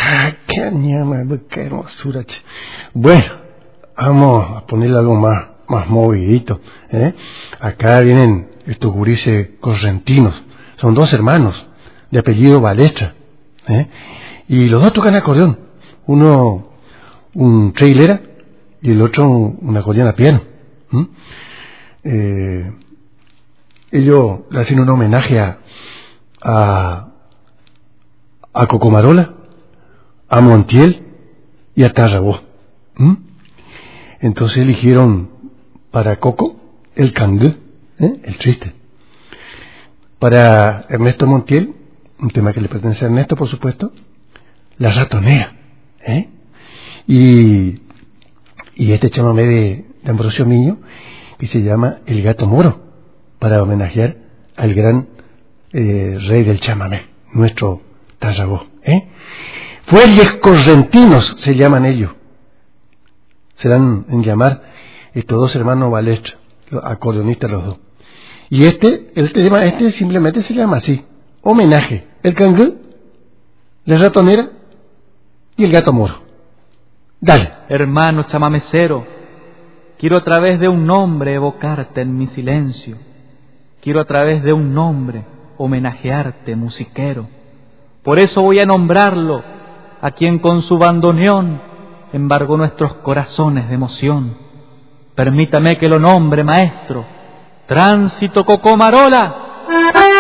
qué ñama, qué hermosura, che. Bueno, vamos a ponerle algo más movidito, ¿eh? Acá vienen estos gurises correntinos. Son dos hermanos, de apellido Balestra, ¿eh? Y los dos tocan acordeón. Uno un trailera y el otro un acordeón a piano. Ellos le hacen un homenaje a Cocomarola, a Montiel y a Tarragó. Entonces eligieron para Coco el cangú, el triste. Para Ernesto Montiel, un tema que le pertenece a Ernesto, por supuesto, la ratonera. Y este chamamé de Ambrosio Miño, que se llama El Gato Moro, para homenajear al gran rey del chamamé, nuestro Tarragó. Fuelles correntinos se llaman ellos. Se dan en llamar estos dos hermanos Balestra, acordeonistas los dos. Y este simplemente se llama así, homenaje, el cangú, la ratonera y el gato moro. Dale. Hermano chamamecero, quiero a través de un nombre evocarte en mi silencio. Quiero a través de un nombre homenajearte, musiquero. Por eso voy a nombrarlo, a quien con su bandoneón embargó nuestros corazones de emoción. Permítame que lo nombre, maestro, Tránsito Cocomarola.